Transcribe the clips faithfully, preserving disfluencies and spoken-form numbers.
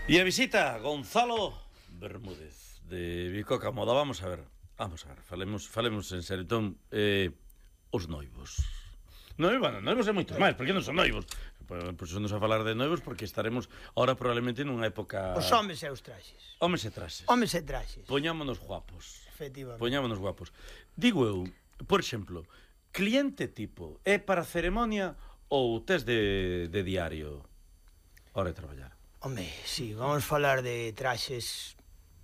E a visita Gonzalo Bermúdez de Bicoca Moda. Vamos a ver, vamos a ver, falemos, falemos en serio. Entón, eh, os noivos. Noivos, bueno, noivos é moitos máis, porque non son noivos. Pois son nos a falar de noivos porque estaremos ahora probablemente nunha época... Os homes e os traxes. Homes e traxes. Homes e traxes. Poñámonos guapos. Efectivamente. Poñámonos guapos. Digo eu, por exemplo, cliente tipo, é para ceremonia ou tes de, de diario hora de traballar? Home, si, sí, vamos falar de traxes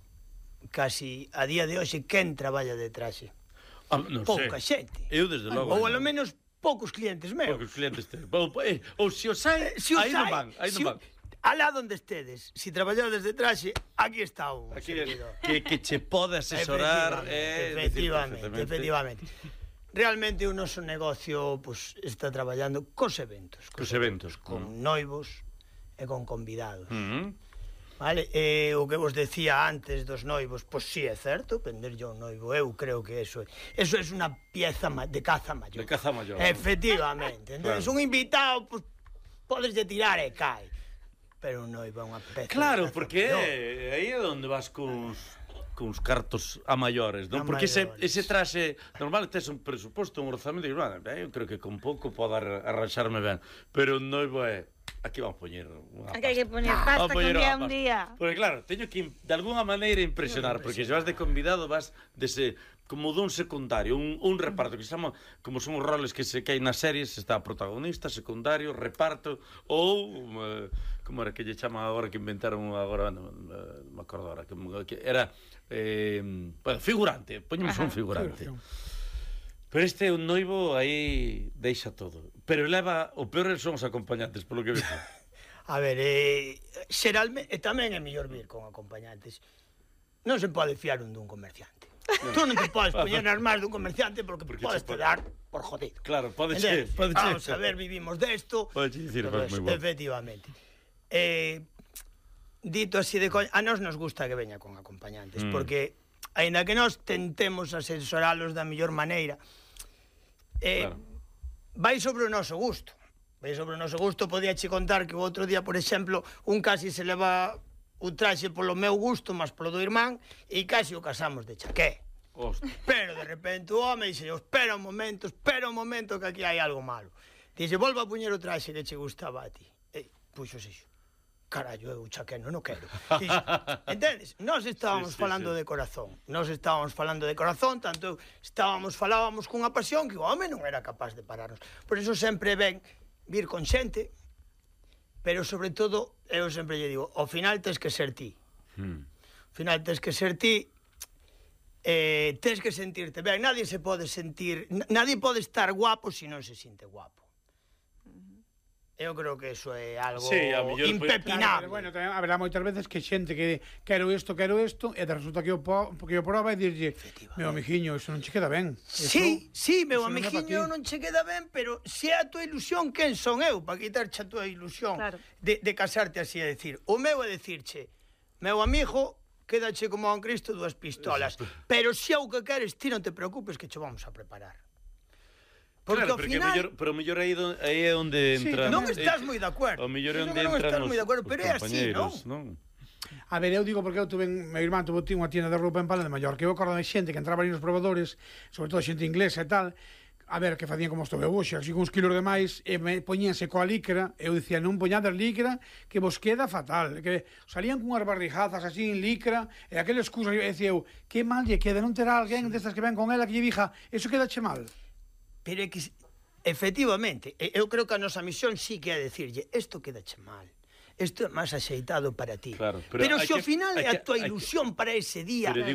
casi a día de hoxe. Quen traballa de traxe? Ah, non Pouca sei. xente. Eu desde logo. Ou alo menos poucos clientes meus. Poucos clientes teus. Ou, eh, ou se os hai, Eh, si os aí non hai, van, aí si, non van. alá donde estedes, si traballades de traxe, aquí está un Aquí, servidor. que, que che pode asesorar. Efectivamente, eh, efectivamente, efectivamente. Realmente o noso negocio pues, está traballando cos eventos. Cos eventos. Con Mm. noivos e con convidados. Mm. Vale, e o que vos decía antes dos noivos, pois si é certo, venderlle un noivo, eu creo que eso eso é unha pieza de caza maior. De caza maior. Efectivamente, entonces Claro. un invitado, pois podeslle tirar e cae. Pero un noivo é unha peza. Claro, de caza porque maior. é, aí é onde vas cuns cuns cartos a maiores, non? A Porque ese, maiores. ese traxe normal tes un presuposto, un orzamento, e bueno, eu creo que con pouco podo arranxarme ben, pero un noivo é aquí vamos poñer unha Aquí hai que poñer Vamos pasta con poñer día unha un pasta. día. Porque claro, teño que de alguna maneira impresionar, porque se vas de convidado vas dese como dun secundario, un, un reparto que se chama, como son os roles que se caen nas series, está protagonista, secundario, reparto ou uh, como era que lle chama agora que inventaron agora, non uh, me acordo agora que, que era eh, bueno, figurante, poñemos un figurante. Pero este é un noivo aí deixa todo. Pero leva, o peor son os acompañantes, polo que vexo. A ver, eh, xeralmente, e tamén é mellor vir con acompañantes. Non se pode fiar un dun comerciante. No. Tú non te podes poñer nas mans dun comerciante porque, porque podes te pode... dar por jodido. Claro, pode ser, pode ser. Vamos a ver, vivimos desto. Pode dicir, pues, moi bueno. Efectivamente. Eh, dito así de coña, a nós nos gusta que veña con acompañantes, mm. porque aínda que nós tentemos asesoralos da mellor maneira, eh, claro. vai sobre o noso gusto. Vai sobre o noso gusto. Podíache contar que o outro día, por exemplo, un casi se leva o traxe polo meu gusto, mas polo do irmán, e casi o casamos de chaqué. Hostia. Pero de repente o home dixe, espera un momento, espera un momento que aquí hai algo malo. Dixe, volva a puñer o traxe que che gustaba a ti. E puxo xixo. Carallo, eu chaqué non o quero. Dixe, entendes? Nós estábamos sí, sí, falando sí. de corazón. Nós estábamos falando de corazón, tanto estábamos, falábamos cunha pasión que o home non era capaz de pararnos. Por iso sempre ven vir con xente, pero sobre todo, eu sempre lle digo, ao final tes que ser ti. Hmm. Ao final tes que ser ti, eh, tes que sentirte ben. Nadie se pode sentir, nadie pode estar guapo se non se sinte guapo. Eu creo que eso é algo sí, impepinable. Claro, pero bueno, tamén haberá moitas veces que xente que quero isto, quero isto, e resulta que o, po, que o prova e dirlle, meu amigiño, iso non che queda ben. Sí, sí, meu amigiño non che queda ben, pero se é a tua ilusión, quen son eu para quitarche a tua ilusión claro. de, de casarte así a decir? O meu é decirche, meu amigo, quédache como a un Cristo dúas pistolas, pero se é o que queres, ti non te preocupes que che vamos a preparar. Porque claro, ao final... mellor, pero o mellor aí, aí é onde entra... Sí, non estás moi de acordo. O mellor é onde non entran estás os, moi de acordo, pero é así, non? non? A ver, eu digo porque eu tuve, meu irmán tuvo unha tienda de roupa en Palma de Mallorca, eu acordo de xente que entraba ali nos probadores, sobre todo xente inglesa e tal, a ver, que facían como estou eu hoxe, así con uns kilos de máis, e me poñíanse coa licra, eu dicía, non poñades licra, que vos queda fatal, que salían con unhas barrijazas así en licra, e aquel excusa, e dicía eu, que mal lle queda, non terá alguén destas que ven con ela que lle dija, eso quedache mal. Pero é que... Efectivamente, eu creo que a nosa misión sí que é decirlle, isto quedache mal, isto é máis axeitado para ti. Claro, pero pero se ao que, final é a tua que, ilusión que, para ese día...